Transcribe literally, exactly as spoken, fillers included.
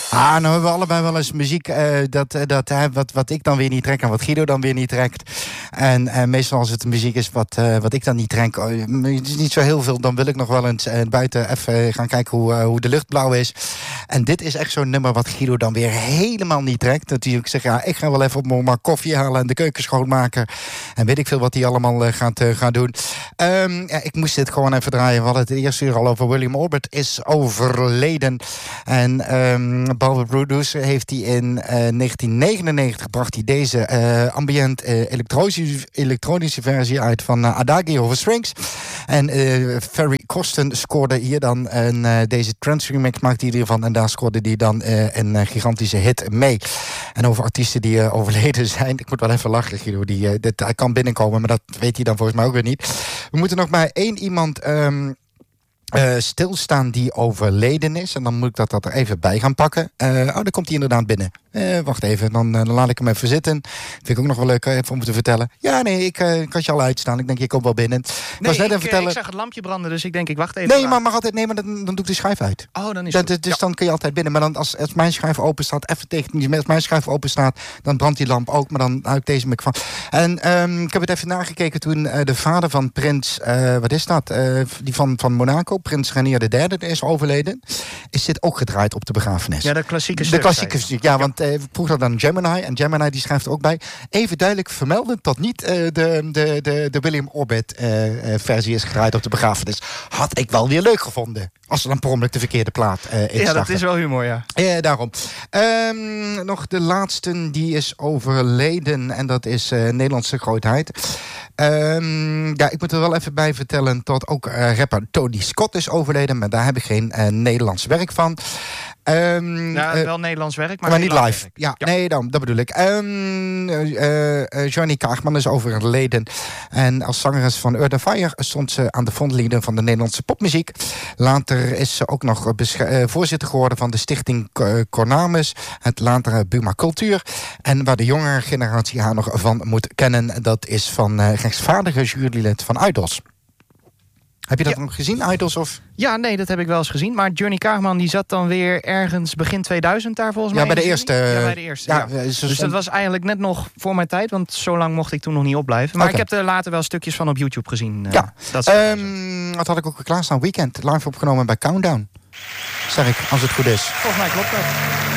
Ah, nou hebben we allebei wel eens muziek uh, dat, dat, uh, wat, wat ik dan weer niet trek en wat Guido dan weer niet trekt. En uh, meestal als het muziek is wat, uh, wat ik dan niet trek, uh, het is niet zo heel veel, dan wil ik nog wel eens uh, buiten even gaan kijken hoe, uh, hoe de lucht blauw is. En dit is echt zo'n nummer wat Guido dan weer helemaal niet trekt. Dat hij ook zegt, ja, ik ga wel even op mijn maar koffie halen en de keuken schoonmaken. En weet ik veel wat hij allemaal uh, gaat, uh, gaat doen. Um, ja, ik moest dit gewoon even draaien. We hadden het eerste uur al over William Orbit is overleden. En um, behalve producer heeft hij in uh, negentien negenennegentig bracht hij deze uh, ambient uh, elektronische, elektronische versie uit van uh, Adagio for Strings. En uh, Ferry Corsten scoorde hier dan een, uh, deze trance remix maakte hij ervan en daar scoorde hij dan uh, een uh, gigantische hit mee. En over artiesten die uh, overleden zijn, ik moet wel even lachen, Guido, die uh, dit, hij kan binnenkomen, maar dat weet hij dan volgens mij ook weer niet. We moeten nog maar één iemand Um, Uh, stilstaan die overleden is. En dan moet ik dat, dat er even bij gaan pakken. Uh, oh, dan komt hij inderdaad binnen. Uh, wacht even, dan, uh, dan laat ik hem even zitten. Vind ik ook nog wel leuk uh, even om te vertellen. Ja, nee, ik uh, kan je al uitstaan. Ik denk, je komt wel binnen. Ik, nee, was net ik, even vertellen. ik zag het lampje branden, dus ik denk, ik wacht even. Nee, maar mag altijd, nee, maar dan, dan doe ik de schuif uit. Oh, dan is dat, het Dus ja. dan kun je altijd binnen. Maar dan als, als mijn schuif open staat, even tegen als mijn schuif open staat, dan brandt die lamp ook. Maar dan hou ik deze mic van. En um, ik heb het even nagekeken toen uh, de vader van prins, uh, wat is dat? Uh, die van, van Monaco, prins Ranier de derde, is overleden. Is dit ook gedraaid op de begrafenis? Ja, de klassieke De klassieke muziek, ja, ja, want uh, vroeger dan Gemini. En Gemini die schrijft er ook bij. Even duidelijk vermelden dat niet uh, de, de, de, de William Orbit uh, uh, versie is gedraaid op de begrafenis. Had ik wel weer leuk gevonden. Als er dan per ongeluk de verkeerde plaat uh, is. Ja, dat is wel humor, ja. Ja, daarom. Um, nog de laatste, die is overleden. En dat is uh, Nederlandse grootheid. Um, ja, ik moet er wel even bij vertellen dat ook uh, rapper Tony Scott is overleden. Maar daar heb ik geen uh, Nederlands werk van. Um, ja, uh, wel Nederlands werk, maar, maar niet live. Werk. Ja, ja, nee, dan, dat bedoel ik. Um, uh, uh, Johnny Kaagman is overleden. En als zangeres van Earth and Fire stond ze aan de frontlinie van de Nederlandse popmuziek. Later is ze ook nog uh, voorzitter geworden van de stichting uh, Cornamus. Het latere Buma Cultuur. En waar de jongere generatie haar nog van moet kennen, dat is van uh, rechtvaardige jurylid van Idols. Heb je dat ja. nog gezien, Idols? Of? Ja, nee, dat heb ik wel eens gezien. Maar Johnny Kaagman die zat dan weer ergens begin tweeduizend daar volgens ja, mij. Bij de eerste, ja, bij de eerste. Ja, ja. Dus dat was eigenlijk net nog voor mijn tijd. Want zo lang mocht ik toen nog niet opblijven. Maar okay. ik heb er later wel stukjes van op YouTube gezien. Uh, ja, dat um, wat had ik ook klaarstaan? Weekend, live opgenomen bij Countdown. Zeg ik, als het goed is. Volgens mij klopt dat.